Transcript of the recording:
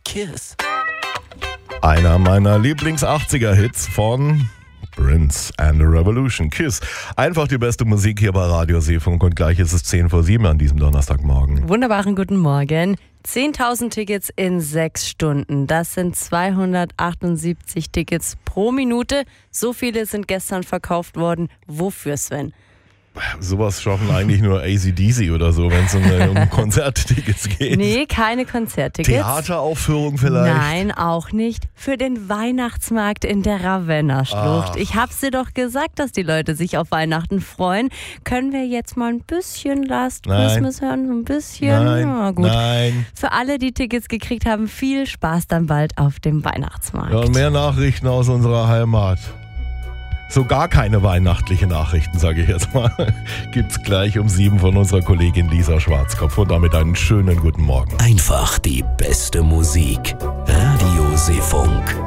Kiss. Einer meiner Lieblings-80er-Hits von Prince and the Revolution. Kiss. Einfach die beste Musik hier bei Radio Seefunk und gleich ist es 6:50 an diesem Donnerstagmorgen. Wunderbaren guten Morgen. 10.000 Tickets in 6 Stunden. Das sind 278 Tickets pro Minute. So viele sind gestern verkauft worden. Wofür, Sven? Sowas schaffen eigentlich nur AC/DC oder so, wenn es um Konzerttickets geht. Nee, keine Konzerttickets. Theateraufführung vielleicht? Nein, auch nicht. Für den Weihnachtsmarkt in der Ravenna-Schlucht. Ich hab's dir doch gesagt, dass die Leute sich auf Weihnachten freuen. Können wir jetzt mal ein bisschen Last Christmas hören? Ein bisschen? Nein, gut. nein. Für alle, die Tickets gekriegt haben, viel Spaß dann bald auf dem Weihnachtsmarkt. Ja, und mehr Nachrichten aus unserer Heimat. So gar keine weihnachtlichen Nachrichten, sage ich jetzt mal. Gibt's gleich um 7 von unserer Kollegin Lisa Schwarzkopf und damit einen schönen guten Morgen. Einfach die beste Musik.